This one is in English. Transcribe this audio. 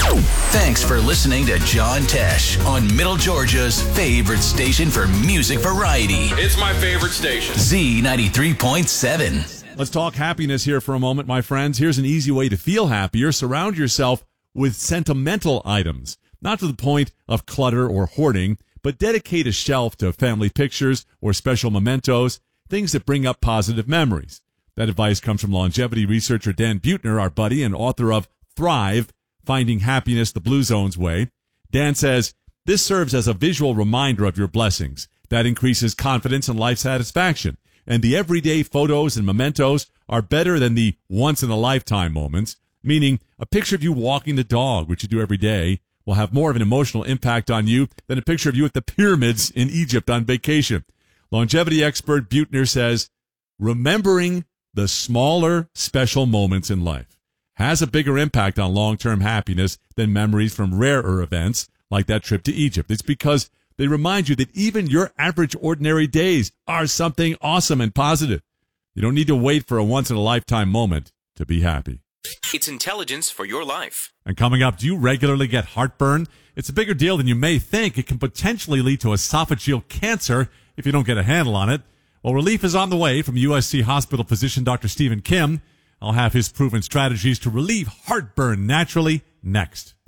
Thanks for listening to John Tesh on Middle Georgia's favorite station for music variety. It's my favorite station. Z93.7. Let's talk happiness here for a moment, my friends. Here's an easy way to feel happier. Surround yourself with sentimental items. Not to the point of clutter or hoarding, but dedicate a shelf to family pictures or special mementos, things that bring up positive memories. That advice comes from longevity researcher Dan Buettner, our buddy and author of Thrive, Finding Happiness the Blue Zone's Way. Dan says, this serves as a visual reminder of your blessings. That increases confidence and life satisfaction. And the everyday photos and mementos are better than the once-in-a-lifetime moments, meaning a picture of you walking the dog, which you do every day, will have more of an emotional impact on you than a picture of you at the pyramids in Egypt on vacation. Longevity expert Buettner says, remembering the smaller, special moments in life has a bigger impact on long-term happiness than memories from rarer events like that trip to Egypt. It's because they remind you that even your average ordinary days are something awesome and positive. You don't need to wait for a once-in-a-lifetime moment to be happy. It's intelligence for your life. And coming up, do you regularly get heartburn? It's a bigger deal than you may think. It can potentially lead to esophageal cancer if you don't get a handle on it. Well, relief is on the way from USC hospital physician Dr. Stephen Kim. I'll have his proven strategies to relieve heartburn naturally next.